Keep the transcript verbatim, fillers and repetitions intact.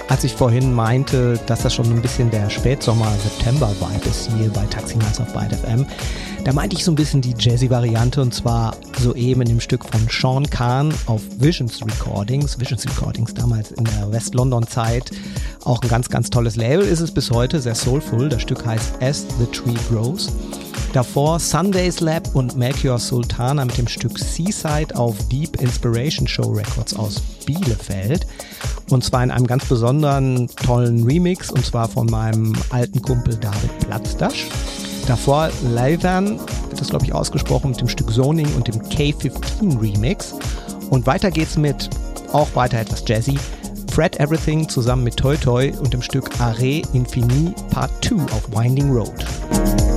als ich vorhin meinte, dass das schon ein bisschen der Spätsommer-September-Vibe ist hier bei Taxi Nights auf Byte F M, da meinte ich so ein bisschen die Jazzy-Variante und zwar soeben in dem Stück von Sean Khan auf Visions Recordings. Visions Recordings damals in der West-London-Zeit. Auch ein ganz, ganz tolles Label ist es bis heute, sehr soulful. Das Stück heißt As the Tree Grows. Davor Sundays Lab und Melchior Sultana mit dem Stück Seaside auf Deep Inspiration Show Records aus Bielefeld. Und zwar in einem ganz besonderen, tollen Remix, und zwar von meinem alten Kumpel David Platzdasch. Davor Leivern, wird das glaube ich ausgesprochen, mit dem Stück Zoning und dem K fünfzehn Remix. Und weiter geht's mit, auch weiter etwas Jazzy, Fred Everything zusammen mit Toy Toy und dem Stück Arrêt Infini Part zwei auf Winding Road.